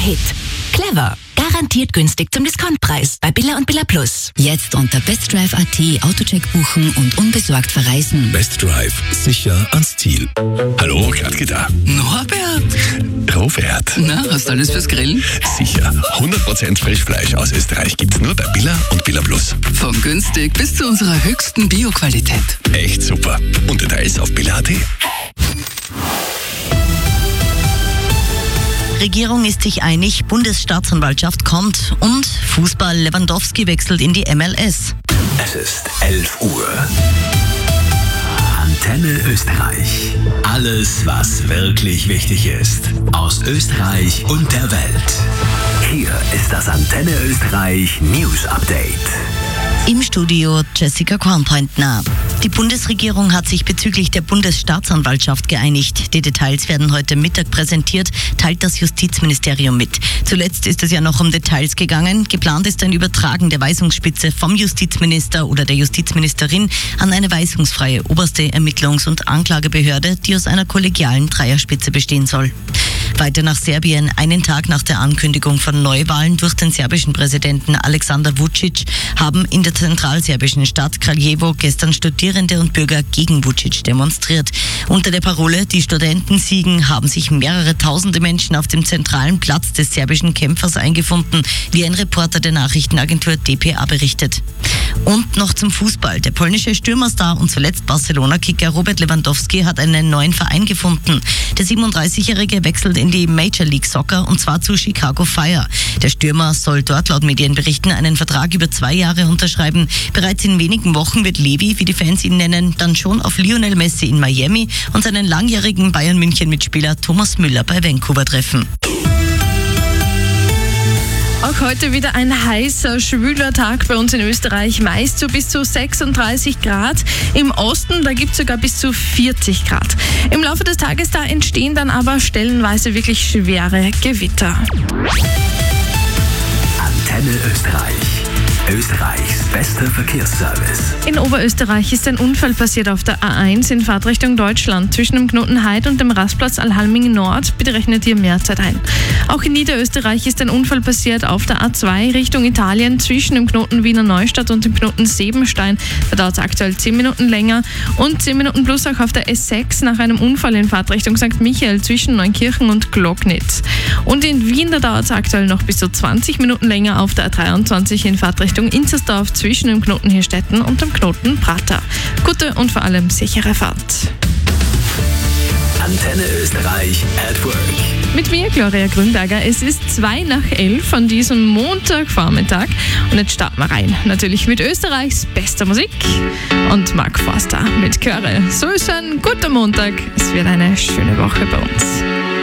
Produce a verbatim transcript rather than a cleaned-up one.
Hit. Clever. Garantiert günstig zum Diskontpreis bei Billa und Billa Plus. Jetzt unter bestdrive punkt at Autocheck buchen und unbesorgt verreisen. Best Drive. Sicher ans Ziel. Hallo, Gradke da. Norbert. Robert. Na, hast du alles fürs Grillen? Sicher. hundert Prozent Frischfleisch aus Österreich gibt's nur bei Billa und Billa Plus. Von günstig bis zu unserer höchsten Bio-Qualität. Echt super. Und Details auf billa punkt at. Regierung ist sich einig, Bundesstaatsanwaltschaft kommt und Fußball Lewandowski wechselt in die M L S. Es ist elf Uhr. Antenne Österreich. Alles, was wirklich wichtig ist. Aus Österreich und der Welt. Hier ist das Antenne Österreich News Update. Im Studio Jessica Kornpointner. Die Bundesregierung hat sich bezüglich der Bundesstaatsanwaltschaft geeinigt. Die Details werden heute Mittag präsentiert, teilt das Justizministerium mit. Zuletzt ist es ja noch um Details gegangen. Geplant ist ein Übertragen der Weisungsspitze vom Justizminister oder der Justizministerin an eine weisungsfreie oberste Ermittlungs- und Anklagebehörde, die aus einer kollegialen Dreierspitze bestehen soll. Weiter nach Serbien. Einen Tag nach der Ankündigung von Neuwahlen durch den serbischen Präsidenten Aleksandar Vučić haben in der zentralserbischen Stadt Kraljevo gestern Studierende und Bürger gegen Vučić demonstriert. Unter der Parole "Die Studenten siegen" haben sich mehrere tausende Menschen auf dem zentralen Platz des serbischen Kämpfers eingefunden, wie ein Reporter der Nachrichtenagentur D P A berichtet. Und noch zum Fußball. Der polnische Stürmerstar und zuletzt Barcelona-Kicker Robert Lewandowski hat einen neuen Verein gefunden. Der siebenunddreißigjährige wechselt in die Major League Soccer und zwar zu Chicago Fire. Der Stürmer soll dort laut Medienberichten einen Vertrag über zwei Jahre unterschreiben. Bereits in wenigen Wochen wird Levi, wie die Fans ihn nennen, dann schon auf Lionel Messi in Miami und seinen langjährigen Bayern-München-Mitspieler Thomas Müller bei Vancouver treffen. Auch heute wieder ein heißer, schwüler Tag bei uns in Österreich, meist so bis zu sechsunddreißig Grad. Im Osten, da gibt es sogar bis zu vierzig Grad. Im Laufe des Tages, da entstehen dann aber stellenweise wirklich schwere Gewitter. Antenne Österreich. Österreichs bester Verkehrsservice. In Oberösterreich ist ein Unfall passiert auf der A eins in Fahrtrichtung Deutschland zwischen dem Knoten Heid und dem Rastplatz Allhalming Nord. Bitte rechnet hier mehr Zeit ein. Auch in Niederösterreich ist ein Unfall passiert auf der A zwei Richtung Italien zwischen dem Knoten Wiener Neustadt und dem Knoten Sebenstein. Da dauert es aktuell zehn Minuten länger und zehn Minuten plus auch auf der S sechs nach einem Unfall in Fahrtrichtung Sankt Michael zwischen Neunkirchen und Glocknitz. Und in Wien, da dauert es aktuell noch bis zu zwanzig Minuten länger auf der A dreiundzwanzig in Fahrtrichtung Inzersdorf zwischen dem Knoten Hirstetten und dem Knoten Prater. Gute und vor allem sichere Fahrt. Antenne Österreich at Work. Mit mir, Gloria Grünberger. Es ist zwei nach elf an diesem Montagvormittag. Und jetzt starten wir rein. Natürlich mit Österreichs bester Musik und Mark Forster mit Chöre. So ist ein guter Montag. Es wird eine schöne Woche bei uns.